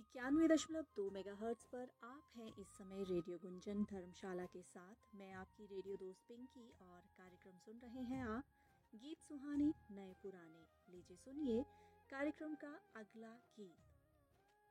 91.2 megahertz पर आप हैं इस समय रेडियो गुंजन धर्मशाला के साथ। मैं आपकी रेडियो दोस्त पिंकी और कार्यक्रम सुन रहे हैं आप गीत सुहाने नए पुराने। लीजिए सुनिए कार्यक्रम का अगला गीत।